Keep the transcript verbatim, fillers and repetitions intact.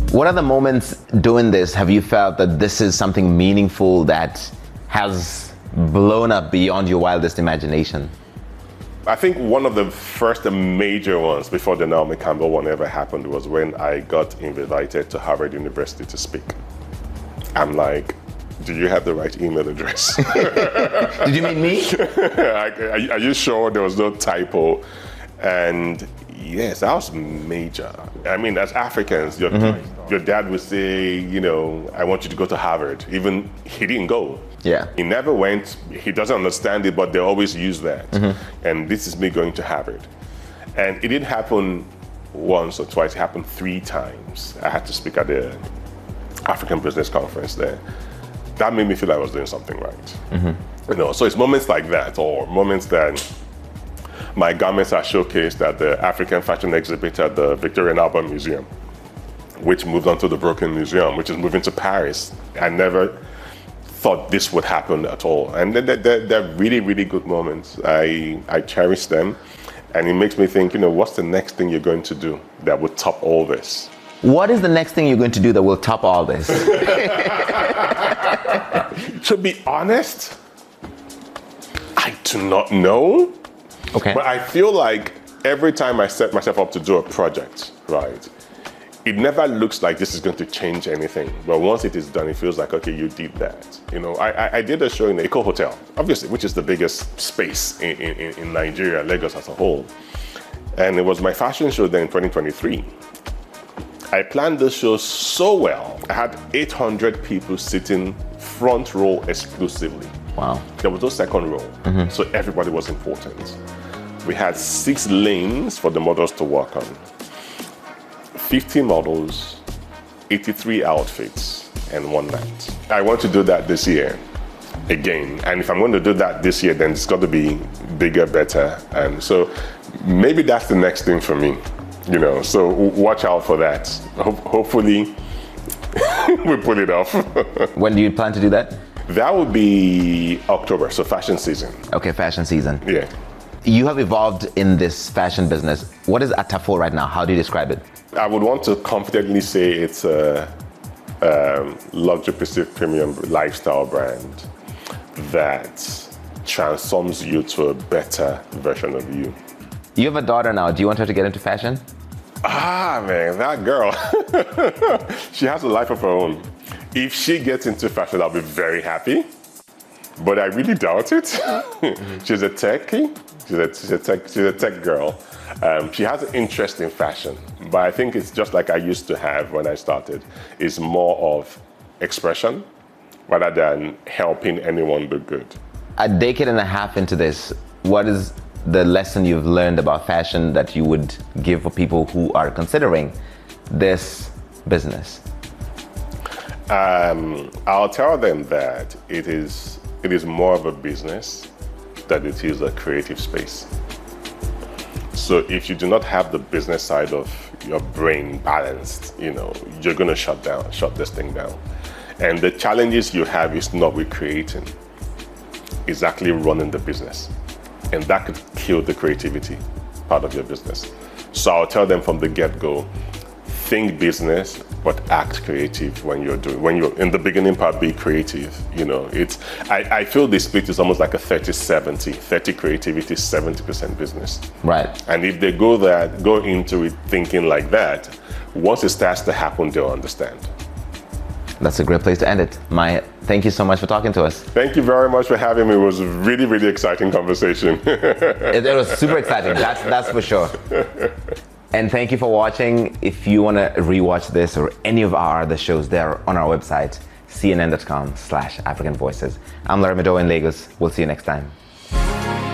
What are the moments doing this have you felt that this is something meaningful that has blown up beyond your wildest imagination? I think one of the first major ones before the Naomi Campbell one ever happened was when I got invited to Harvard University to speak. I'm like, do you have the right email address? Did you mean me? are, are you sure there was no typo? And yes, that was major. I mean, as Africans, your, mm-hmm. your dad would say, you know, I want you to go to Harvard. Even he didn't go. Yeah. He never went. He doesn't understand it, but they always use that. Mm-hmm. And this is me going to Harvard. And it didn't happen once or twice. It happened three times. I had to speak at the African Business Conference there. That made me feel I was doing something right. Mm-hmm. You know, so it's moments like that, or moments that my garments are showcased at the African fashion exhibit at the Victoria and Albert Museum, which moved on to the Brooklyn Museum, which is moving to Paris. I never thought this would happen at all. And they're, they're, they're really, really good moments. I, I cherish them. And it makes me think, you know, what's the next thing you're going to do that would top all this? What is the next thing you're going to do that will top all this? To be honest, I do not know. Okay. But I feel like every time I set myself up to do a project, right, it never looks like this is going to change anything. But once it is done, it feels like, okay, you did that. You know, I, I did a show in the Eco Hotel, obviously, which is the biggest space in, in, in Nigeria, Lagos as a whole. And it was my fashion show then in twenty twenty-three. I planned this show so well. I had eight hundred people sitting front row exclusively. Wow. There was no second row, mm-hmm. so everybody was important. We had six lanes for the models to work on. fifty models, eighty-three outfits, and one night. I want to do that this year again. And if I'm going to do that this year, then it's got to be bigger, better. And so maybe that's the next thing for me, you know, so watch out for that. Ho- hopefully we pull it off. When do you plan to do that? That would be October, so fashion season. Okay, fashion season. Yeah. You have evolved in this fashion business. What is Atafo right now? How do you describe it? I would want to confidently say it's a um, luxury prestige premium lifestyle brand that transforms you to a better version of you. You have a daughter now. Do you want her to get into fashion? Ah, man, that girl. She has a life of her own. If she gets into fashion, I'll be very happy. But I really doubt it. Mm-hmm. She's a techie. She's a, she's a tech. She's a tech girl. Um, she has an interest in fashion, but I think it's just like I used to have when I started. It's more of expression rather than helping anyone look good. A decade and a half into this, what is the lesson you've learned about fashion that you would give for people who are considering this business? Um, I'll tell them that it is it is more of a business than it is a creative space. So if you do not have the business side of your brain balanced, you know, you're going to shut down, shut this thing down. And the challenges you have is not with creating, it's actually running the business. And that could kill the creativity part of your business. So I'll tell them from the get-go, think business, but act creative when you're doing, when you're in the beginning part, be creative. You know, it's, I, I feel this split is almost like a thirty seventy, thirty creativity, seventy percent business. Right. And if they go that, go into it thinking like that, once it starts to happen, they'll understand. That's a great place to end it. Maya, thank you so much for talking to us. Thank you very much for having me. It was a really, really exciting conversation. it, it was super exciting, that's, that's for sure. And thank you for watching. If you want to rewatch this or any of our other shows, they're on our website, c n n dot com slash African Voices. I'm Larry Madowo in Lagos. We'll see you next time.